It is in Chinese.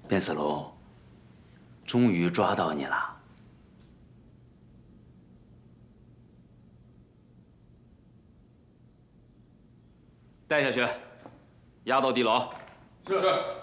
变色龙，终于抓到你了。带下去，押到地牢。 是。